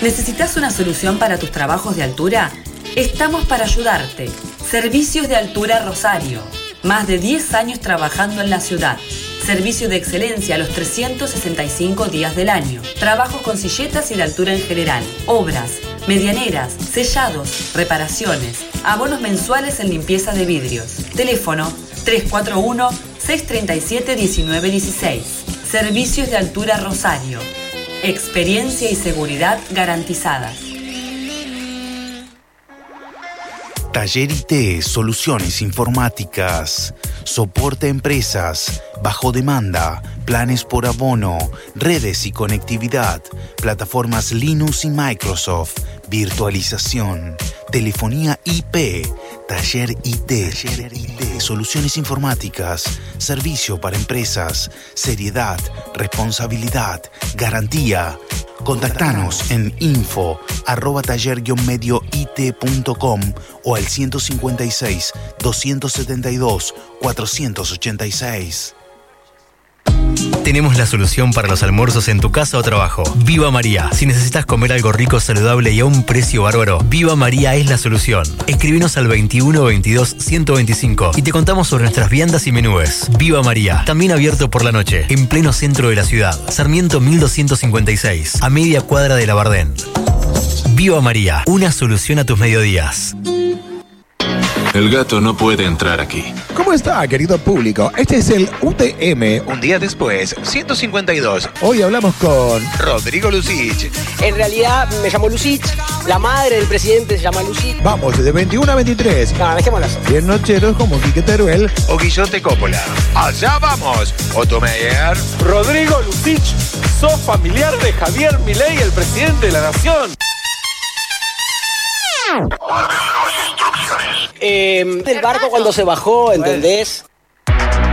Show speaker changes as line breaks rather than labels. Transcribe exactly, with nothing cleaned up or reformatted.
¿Necesitas una solución para tus trabajos de altura? Estamos para ayudarte. Servicios de Altura Rosario. Más de diez años trabajando en la ciudad. Servicio de excelencia los trescientos sesenta y cinco días del año. Trabajos con silletas y de altura en general. Obras, medianeras, sellados, reparaciones. Abonos mensuales en limpieza de vidrios. Teléfono tres cuatro uno, seis tres siete, uno nueve uno seis. Servicios de Altura Rosario. Experiencia y seguridad garantizadas.
Taller I T, soluciones informáticas, soporte a empresas, bajo demanda, planes por abono, redes y conectividad, plataformas Linux y Microsoft, virtualización, telefonía I P, Taller I T, Taller I T, soluciones informáticas, servicio para empresas, seriedad, responsabilidad, garantía. Contactanos en info arroba taller guion medio it punto com o al ciento cincuenta y seis, doscientos setenta y dos, cuatrocientos ochenta y seis.
Tenemos la solución para los almuerzos en tu casa o trabajo. Viva María. Si necesitas comer algo rico, saludable y a un precio bárbaro, Viva María es la solución. Escribinos al veintiuno veintidós ciento veinticinco y te contamos sobre nuestras viandas y menúes. Viva María. También abierto por la noche, en pleno centro de la ciudad. Sarmiento mil doscientos cincuenta y seis, a media cuadra de la Bardén. Viva María. Una solución a tus mediodías.
El gato no puede entrar aquí.
¿Cómo está, querido público? Este es el U T M, un día después, ciento cincuenta y dos. Hoy hablamos con Rodrigo Lucich.
En realidad me llamo Lucich, la madre del presidente se llama Lucich.
Vamos, de veintiuno a veintitrés.
No, dejémoslo así.
Bien nocheros como Quique Teruel o Guillote Coppola. ¡Allá vamos! Otto Meyer.
Rodrigo Lucich, sos familiar de Javier Milei, el presidente de la nación.
Eh, del barco cuando se bajó, ¿entendés?